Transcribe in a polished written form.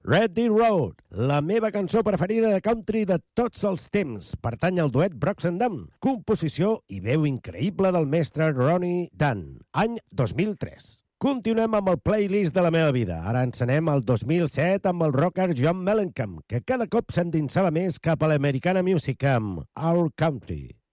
Red Deer Road, la meva cançó preferida de country de tots els temps, pertany al duet Brooks&Dunn, composició i veu increïble del mestre Ronnie Dunn, any 2003. Continuem amb el playlist de la meva vida. Ara ens anem al 2007 amb el rocker John Mellencamp, que cada cop s'endinsava més cap a l'americana music amb Our Country.